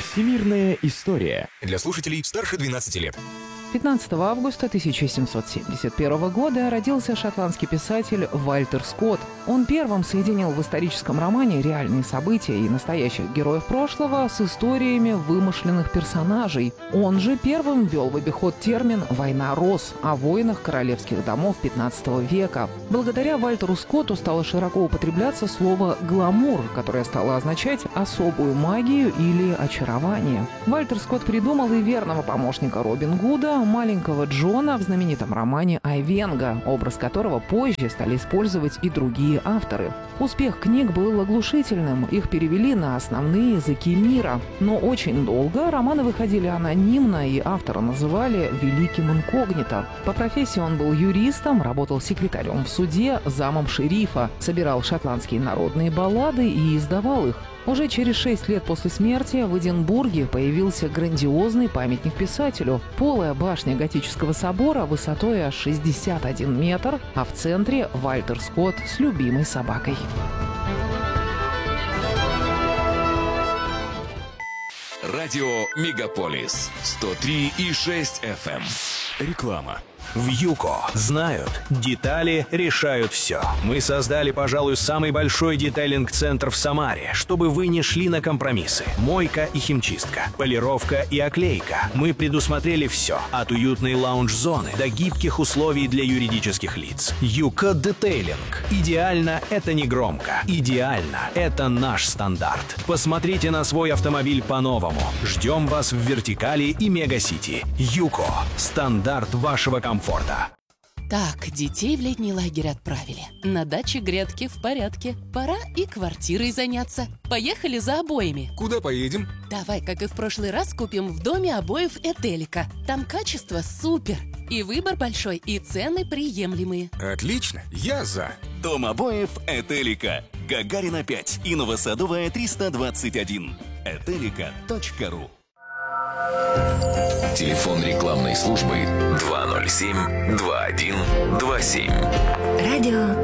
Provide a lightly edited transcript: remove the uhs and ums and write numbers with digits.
Всемирная история. Для слушателей старше 12 лет. 15 августа 1771 года родился шотландский писатель Вальтер Скотт. Он первым соединил в историческом романе реальные события и настоящих героев прошлого с историями вымышленных персонажей. Он же первым ввел в обиход термин «война роз» о войнах королевских домов 15 века. Благодаря Вальтеру Скотту стало широко употребляться слово «гламур», которое стало означать особую магию или очарование. Вальтер Скотт придумал и верного помощника Робин Гуда, маленького Джона в знаменитом романе «Айвенго», образ которого позже стали использовать и другие авторы. Успех книг был оглушительным, их перевели на основные языки мира. Но очень долго романы выходили анонимно, и автора называли «великим инкогнито». По профессии он был юристом, работал секретарем в суде, замом шерифа, собирал шотландские народные баллады и издавал их. Уже через 6 лет после смерти в Эдинбурге появился грандиозный памятник писателю. Полая башня готического собора высотой аж 61 метр, а в центре Вальтер Скотт с любимой собакой. Радио Мегаполис 103,6 FM. Реклама. В ЮКО знают, детали решают все. Мы создали, пожалуй, самый большой детейлинг-центр в Самаре, чтобы вы не шли на компромиссы. Мойка и химчистка, полировка и оклейка. Мы предусмотрели все, от уютной лаунж-зоны до гибких условий для юридических лиц. ЮКО Детейлинг. Идеально — это не громко. Идеально — это наш стандарт. Посмотрите на свой автомобиль по-новому. Ждем вас в Вертикали и Мегасити. ЮКО. Стандарт вашего комфорта. Так, детей в летний лагерь отправили. На даче грядки в порядке. Пора и квартирой заняться. Поехали за обоями. Куда поедем? Давай, как и в прошлый раз, купим в доме обоев Этелика. Там качество супер. И выбор большой, и цены приемлемые. Отлично, я за. Дом обоев Этелика. Гагарина 5 и Новосадовая 321. Этелика.ру. Телефон рекламной службы 207-2127. Радио